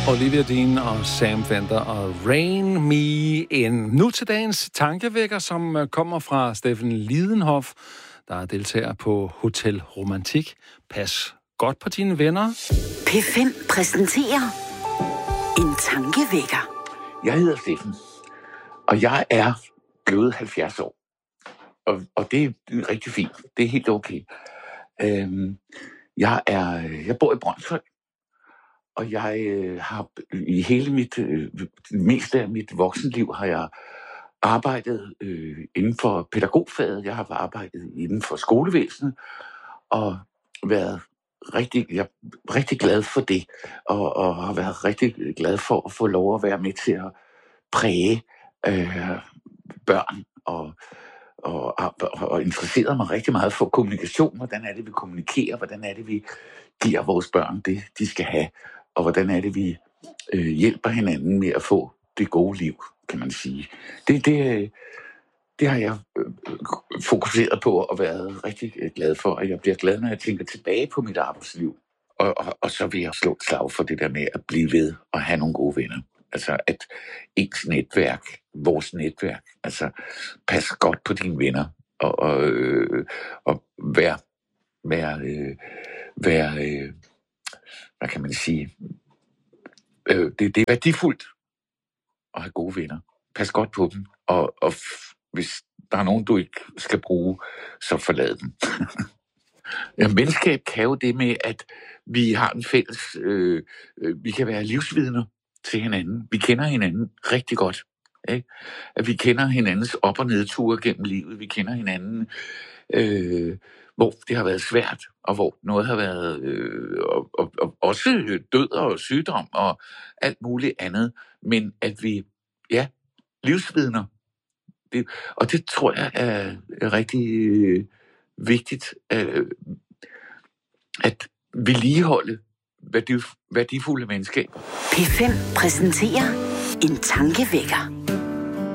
Olivia Dean og Sam Fender og Rain Me In. Nu til dagens tankevækker, som kommer fra Steffen Lidenhoff, der er deltager på Hotel Romantik. Pas godt på dine venner. P5 præsenterer en tankevækker. Jeg hedder Steffen, og jeg er blevet 70 år. Og det er rigtig fint. Det er helt okay. Jeg bor i Brønshøj. Og jeg har i hele meste af mit voksenliv har jeg arbejdet inden for pædagogfaget. Jeg har arbejdet inden for skolevæsenet og været rigtig glad for det. Og har været rigtig glad for at få lov at være med til at præge børn og interesseret mig rigtig meget for kommunikation. Hvordan er det, vi kommunikerer? Hvordan er det, vi giver vores børn det, de skal have? Og hvordan er det, vi hjælper hinanden med at få det gode liv, kan man sige. Det har jeg fokuseret på og været rigtig glad for, og jeg bliver glad, når jeg tænker tilbage på mit arbejdsliv. Og så vil jeg slå et slag for det der med at blive ved og have nogle gode venner. Altså at ens netværk, vores netværk, altså pas godt på dine venner og vær hvad kan man sige? Det er værdifuldt at have gode venner. Pas godt på dem, og hvis der er nogen, du ikke skal bruge, så forlad dem. Ja, venskab kan jo det med, at vi har en fælles... vi kan være livsvidner til hinanden. Vi kender hinanden rigtig godt. Ikke? At vi kender hinandens op- og nedture gennem livet. Vi kender hinanden... hvor det har været svært, og hvor noget har været og også død og sygdom og alt muligt andet, men at vi, livsvidner. Og det tror jeg er rigtig vigtigt, at vedligeholde værdifulde venskaber. P5 præsenterer en tankevækker.